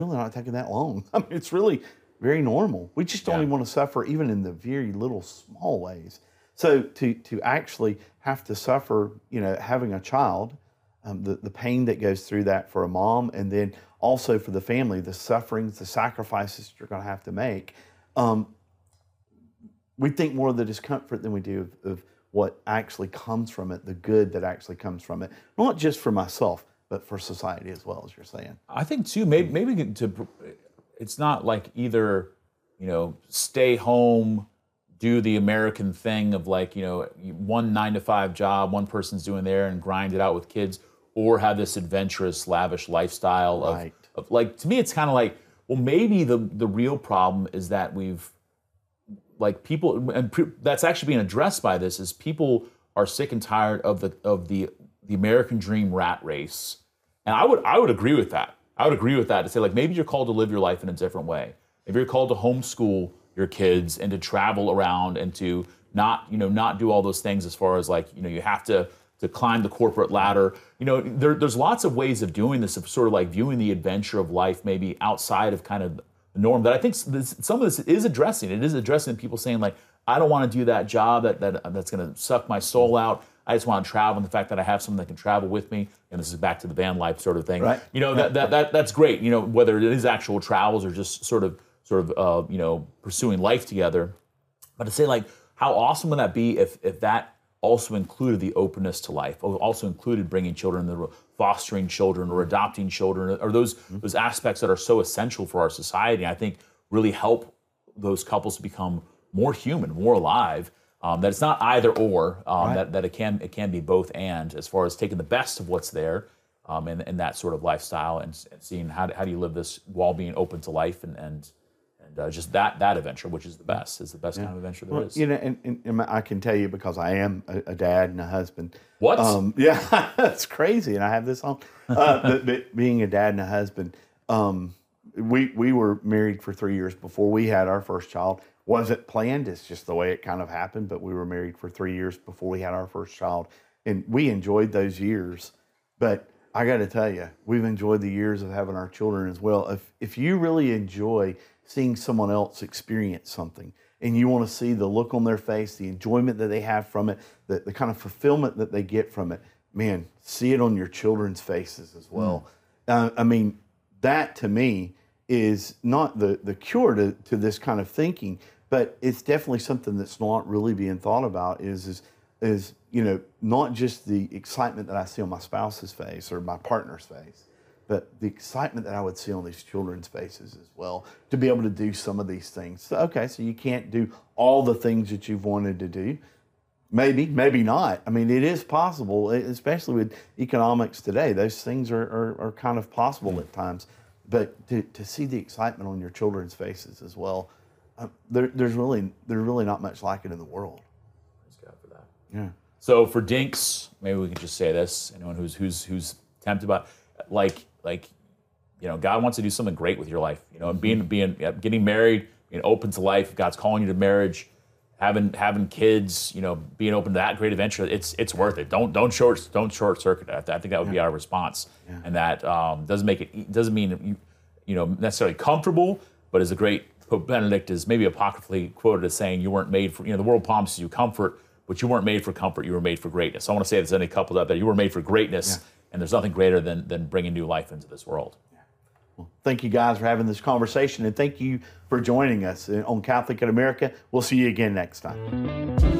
really not taking that long. I mean, it's really very normal. We just don't Yeah. even want to suffer even in the very little small ways. So to actually have to suffer, having a child, the pain that goes through that for a mom, and then also for the family, the sufferings, the sacrifices you're going to have to make. We think more of the discomfort than we do of what actually comes from it, the good that actually comes from it, not just for myself, but for society as well, as you're saying. I think too, maybe it's not like either, stay home, do the American thing of like, one 9 to 5 job, one person's doing there and grind it out with kids, or have this adventurous, lavish lifestyle Right. of like, to me, it's kind of like, well, maybe the real problem is that like people, and that's actually being addressed by this, is people are sick and tired of the American dream rat race. And I would agree with that. I would agree with that, to say like, maybe you're called to live your life in a different way. Maybe you're called to homeschool your kids and to travel around and to not do all those things as far as like, you have to climb the corporate ladder. There's lots of ways of doing this, of sort of like viewing the adventure of life maybe outside of kind of the norm, that I think some of this is addressing. It is addressing people saying like, I don't want to do that job that's going to suck my soul out. I just want to travel, and the fact that I have someone that can travel with me, and this is back to the van life sort of thing. Right. That's great. Whether it is actual travels or just sort of pursuing life together. But to say like, how awesome would that be if that also included the openness to life, also included bringing children, fostering children, or adopting children, or those aspects that are so essential for our society. I think really help those couples to become more human, more alive. That it's not either or. Right. That it can be both and, as far as taking the best of what's there, in that sort of lifestyle, and seeing how do you live this while being open to life and just that adventure, which is the best kind of adventure there is. And I can tell you, because I am a dad and a husband. What? Yeah, that's crazy, and I have this on. But being a dad and a husband, we were married for 3 years before we had our first child. Wasn't planned; it's just the way it kind of happened. But we were married for 3 years before we had our first child, and we enjoyed those years. But I got to tell you, we've enjoyed the years of having our children as well. If you really enjoy seeing someone else experience something, and you want to see the look on their face, the enjoyment that they have from it, the kind of fulfillment that they get from it, man, see it on your children's faces as well. I mean, that to me is not the cure to this kind of thinking, but it's definitely something that's not really being thought about, is not just the excitement that I see on my spouse's face or my partner's face, but the excitement that I would see on these children's faces as well, to be able to do some of these things. So, okay, so you can't do all the things that you've wanted to do. Maybe not. I mean, it is possible, especially with economics today. Those things are kind of possible at times. But to see the excitement on your children's faces as well, there's really not much like it in the world. Praise God for that. Yeah. So for Dinks, maybe we can just say this: anyone who's tempted by, like God wants to do something great with your life. Getting married, being open to life. God's calling you to marriage, having kids. Being open to that great adventure. It's worth it. Don't short circuit it. I think that would be our response, and that doesn't mean necessarily comfortable, but is a great. Pope Benedict is maybe apocryphally quoted as saying, "You weren't made for the world promises you comfort, but you weren't made for comfort. You were made for greatness." So I want to say, if there's any couples out there, you were made for greatness. Yeah. And there's nothing greater than bringing new life into this world. Well, thank you guys for having this conversation, and thank you for joining us on Catholic in America. We'll see you again next time.